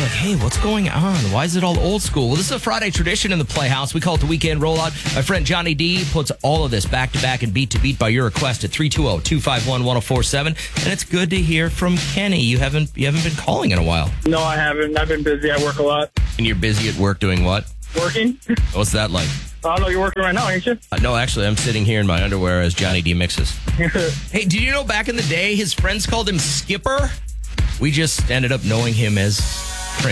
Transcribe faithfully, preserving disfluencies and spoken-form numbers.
like, hey, what's going on? Why is it all old school? Well, this is a Friday tradition in the Playhouse. We call it the Weekend Rollout. My friend Johnny D puts all of this back to back and beat to beat by your request at three two zero, two five one, one zero four seven. And it's good to hear from Kenny. You haven't you haven't been calling in a while. No, I haven't. I've been busy. I work a lot. And you're busy at work doing what? Working. What's that like? I know you're working right now, ain't you? Uh, no, actually, I'm sitting here in my underwear as Johnny D mixes. Hey, did you know back in the day his friends called him Skipper? We just ended up knowing him as